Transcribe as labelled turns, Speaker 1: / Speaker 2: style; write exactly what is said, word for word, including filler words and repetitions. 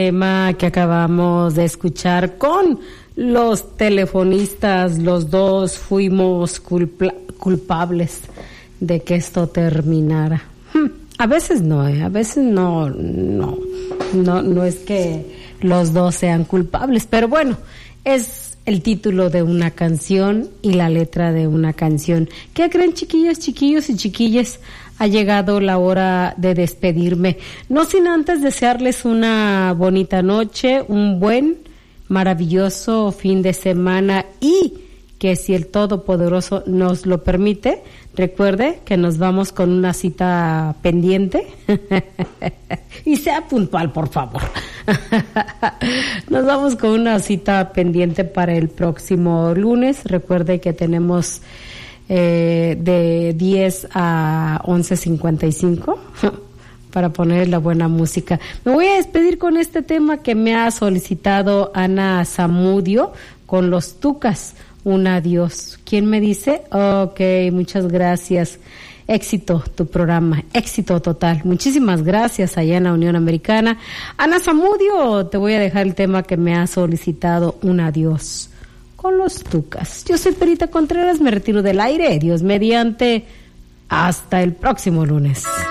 Speaker 1: Tema que acabamos de escuchar con los telefonistas, los dos fuimos culpa- culpables de que esto terminara. A veces no, ¿eh? a veces no, no, no, no es que los dos sean culpables, pero bueno, es el título de una canción y la letra de una canción. ¿Qué creen, chiquillas, chiquillos y chiquillas? Ha llegado la hora de despedirme, no sin antes desearles una bonita noche, un buen, maravilloso fin de semana y que si el Todopoderoso nos lo permite, recuerde que nos vamos con una cita pendiente y sea puntual, por favor. Nos vamos con una cita pendiente para el próximo lunes. Recuerde que tenemos Eh, de diez a once cincuenta y cinco para poner la buena música. Me voy a despedir con este tema que me ha solicitado Ana Zamudio con los Tucas, un adiós. ¿Quién me dice? Ok, muchas gracias. Éxito tu programa, éxito total. Muchísimas gracias allá en la Unión Americana. Ana Zamudio, te voy a dejar el tema que me ha solicitado, un adiós con los Tucas. Yo soy Perita Contreras, me retiro del aire. Dios mediante. Hasta el próximo lunes.